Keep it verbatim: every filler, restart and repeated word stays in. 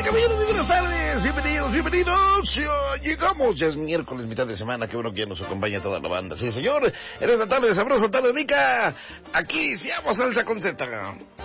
caballeros, muy buenas tardes. Bienvenidos, bienvenidos. Llegamos, ya es miércoles, mitad de semana. Qué bueno que ya nos acompaña toda la banda. Sí, señor. En esta tarde sabrosa, tarde rica. Aquí, seamos salsa con Z.